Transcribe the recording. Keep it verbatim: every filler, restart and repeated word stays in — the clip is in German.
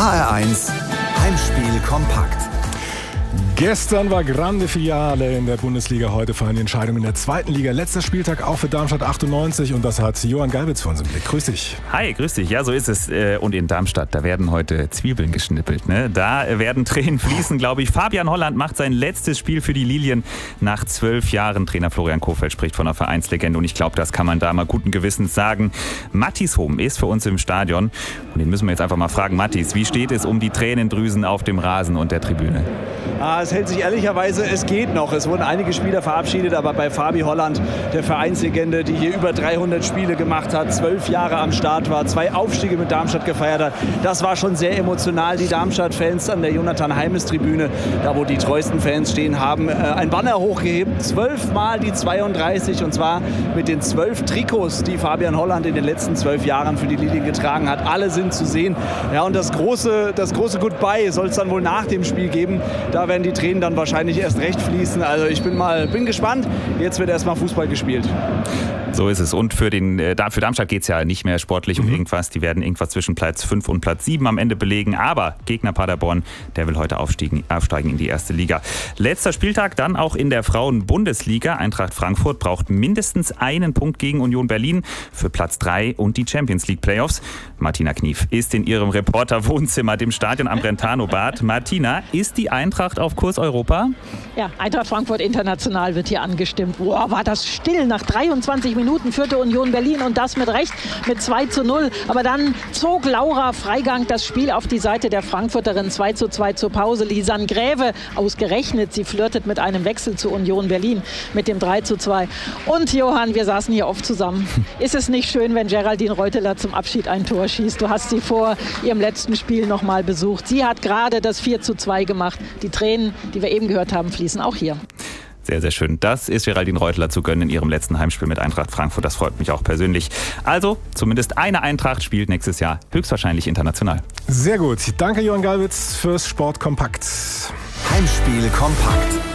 H R eins Heimspiel kompakt. Gestern war Grande Finale in der Bundesliga, heute fallen die Entscheidungen in der zweiten Liga. Letzter Spieltag auch für Darmstadt achtundneunzig und das hat Johann Gallwitz für uns im Blick. Grüß dich. Hi, grüß dich. Ja, so ist es. Und in Darmstadt, da werden heute Zwiebeln geschnippelt. Ne? Da werden Tränen fließen, glaube ich. Fabian Holland macht sein letztes Spiel für die Lilien nach zwölf Jahren. Trainer Florian Kohfeldt spricht von einer Vereinslegende und ich glaube, das kann man da mal guten Gewissens sagen. Mattis Hom ist für uns im Stadion und den müssen wir jetzt einfach mal fragen. Mattis, wie steht es um die Tränendrüsen auf dem Rasen und der Tribüne? Ah, es hält sich ehrlicherweise, es geht noch. Es wurden einige Spieler verabschiedet, aber bei Fabi Holland, der Vereinslegende, die hier über dreihundert Spiele gemacht hat, zwölf Jahre am Start war, zwei Aufstiege mit Darmstadt gefeiert hat, das war schon sehr emotional. Die Darmstadt-Fans an der Jonathan-Heimes-Tribüne, da wo die treuesten Fans stehen, haben äh, ein Banner hochgehebt, zwölfmal die zweiunddreißig und zwar mit den zwölf Trikots, die Fabian Holland in den letzten zwölf Jahren für die Lilien getragen hat. Alle sind zu sehen. Ja, und das große, das große Goodbye soll es dann wohl nach dem Spiel geben. Da werden die Tränen dann wahrscheinlich erst recht fließen. Also ich bin mal bin gespannt. Jetzt wird erstmal Fußball gespielt. So ist es. Und für, den, für Darmstadt geht es ja nicht mehr sportlich um irgendwas. Die werden irgendwas zwischen Platz fünf und Platz sieben am Ende belegen. Aber Gegner Paderborn, der will heute aufsteigen, aufsteigen in die erste Liga. Letzter Spieltag dann auch in der Frauen-Bundesliga. Eintracht Frankfurt braucht mindestens einen Punkt gegen Union Berlin für Platz drei und die Champions League Playoffs. Martina Knief ist in ihrem Reporter-Wohnzimmer, dem Stadion am Brentano-Bad. Martina, ist die Eintracht auf Kurs Europa? Ja, Eintracht Frankfurt international wird hier angestimmt. Boah, war das still. Nach dreiundzwanzig Minuten führte Union Berlin und das mit Recht mit zwei zu null. Aber dann zog Laura Freigang das Spiel auf die Seite der Frankfurterin. zwei zu zwei zur Pause. Lisanne Gräve, ausgerechnet, sie flirtet mit einem Wechsel zu Union Berlin mit dem drei zu zwei. Und Johann, wir saßen hier oft zusammen. Ist es nicht schön, wenn Geraldine Reuteler zum Abschied ein Tor schießt? Du hast sie vor ihrem letzten Spiel noch mal besucht. Sie hat gerade das vier zu zwei gemacht. Die Tränen, die wir eben gehört haben, fließen auch hier. Sehr, sehr schön. Das ist Geraldine Reuteler zu gönnen in ihrem letzten Heimspiel mit Eintracht Frankfurt. Das freut mich auch persönlich. Also, zumindest eine Eintracht spielt nächstes Jahr höchstwahrscheinlich international. Sehr gut. Danke, Johann Gallwitz, fürs Sport kompakt. Heimspiel kompakt.